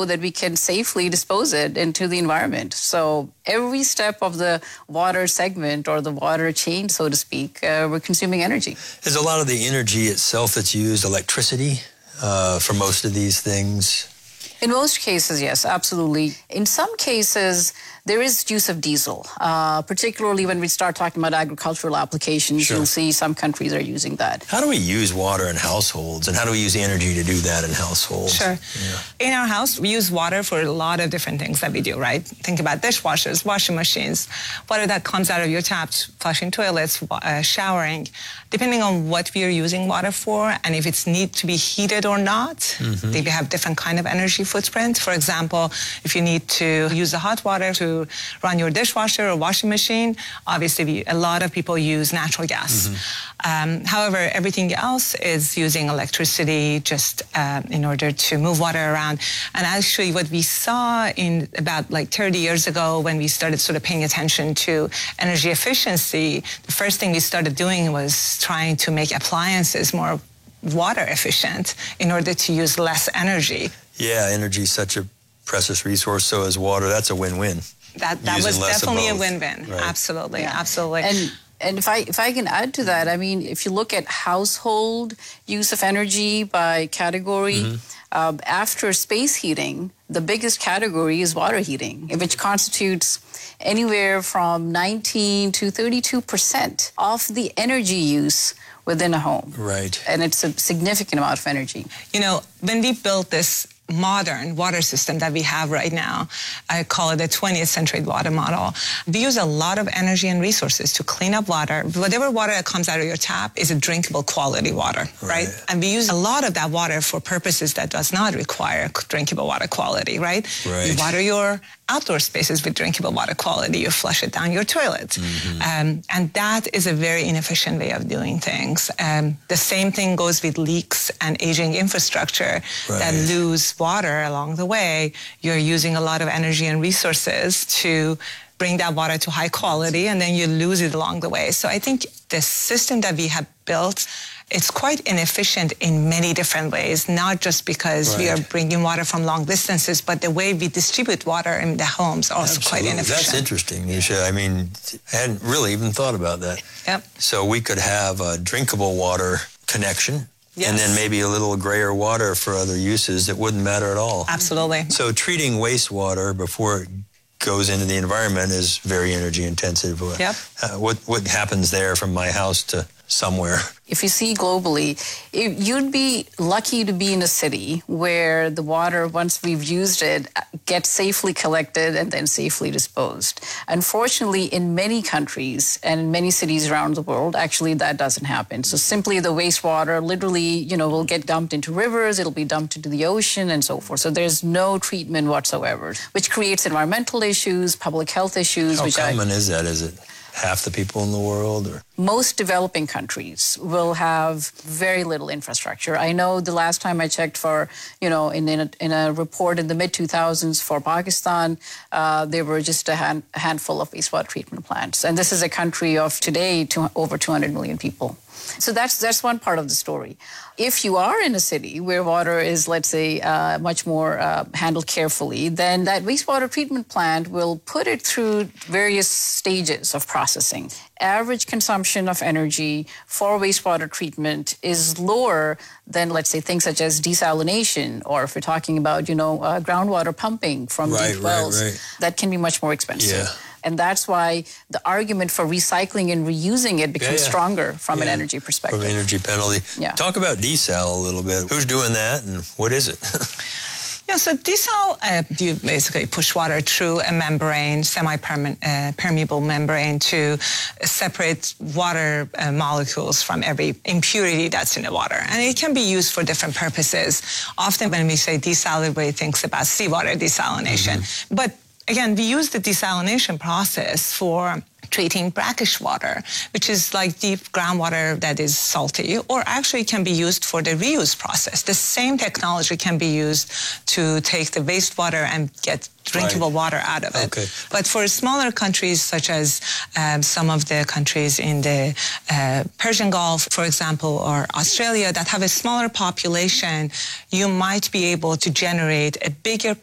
that we can safely dispose it into the environment. So every step of the water segment or the water chain, so to speak, we're consuming energy. Is a lot of the energy itself that's used electricity for most of these things? In most cases, yes, absolutely. In some cases, there is use of diesel, particularly when we start talking about agricultural applications. Sure. You'll see some countries are using that. How do we use water in households, and how do we use energy to do that in households? Sure. Yeah. In our house, we use water for a lot of different things that we do, right? Think about dishwashers, washing machines, water that comes out of your taps, flushing toilets, showering. Depending on what we are using water for, and if it's need to be heated or not, they have different kind of energy footprint. For example, if you need to use the hot water to run your dishwasher or washing machine, obviously a lot of people use natural gas. However, everything else is using electricity just in order to move water around. And actually what we saw in about like 30 years ago when we started sort of paying attention to energy efficiency, the first thing we started doing was trying to make appliances more water efficient in order to use less energy. Yeah, energy is such a precious resource, so is water. That's a win-win. That was definitely a win-win. Right. Absolutely, absolutely. And if I can add to that, I mean, if you look at household use of energy by category, after space heating, the biggest category is water heating, which constitutes anywhere from 19 to 32% of the energy use within a home. Right. And it's a significant amount of energy. You know, when we built this modern water system that we have right now, I call it the 20th century water model. We use a lot of energy and resources to clean up water. Whatever water that comes out of your tap is a drinkable quality water, right? And we use a lot of that water for purposes that does not require drinkable water quality, right? You water your outdoor spaces with drinkable water quality. You flush it down your toilet. And that is a very inefficient way of doing things. The same thing goes with leaks and aging infrastructure that lose water along the way. You're using a lot of energy and resources to bring that water to high quality, and then you lose it along the way. So I think the system that we have built, it's quite inefficient in many different ways, not just because we are bringing water from long distances, but the way we distribute water in the homes also quite inefficient. That's interesting, Nisha. I mean, I hadn't really even thought about that. So we could have a drinkable water connection, and then maybe a little grayer water for other uses that wouldn't matter at all. Absolutely. So treating wastewater before it goes into the environment is very energy intensive. What happens there from my house to somewhere? If you see globally, you'd be lucky to be in a city where the water, once we've used it, gets safely collected and then safely disposed. Unfortunately, in many countries and in many cities around the world, actually that doesn't happen. So simply the wastewater literally, will get dumped into rivers, it'll be dumped into the ocean and so forth. So there's no treatment whatsoever, which creates environmental issues, public health issues. How common is that? Is it half the people in the world? Or? Most developing countries will have very little infrastructure. I know the last time I checked for, in a report in the mid-2000s for Pakistan, there were just a handful of wastewater treatment plants. And this is a country of today over 200 million people. So that's one part of the story. If you are in a city where water is, let's say, much more handled carefully, then that wastewater treatment plant will put it through various stages of processing. Average consumption of energy for wastewater treatment is lower than, let's say, things such as desalination, or if we're talking about, groundwater pumping from deep wells, that can be much more expensive. And that's why the argument for recycling and reusing it becomes stronger from an energy perspective. From an energy penalty. Talk about desal a little bit. Who's doing that and what is it? So desal, you basically push water through a membrane, semi-permeable membrane, to separate water molecules from every impurity that's in the water. And it can be used for different purposes. Often when we say desal, everybody thinks about seawater desalination. But again, we use the desalination process for treating brackish water, which is like deep groundwater that is salty, or actually can be used for the reuse process. The same technology can be used to take the wastewater and get drinkable water out of it. But for smaller countries, such as some of the countries in the Persian Gulf, for example, or Australia, that have a smaller population, you might be able to generate a bigger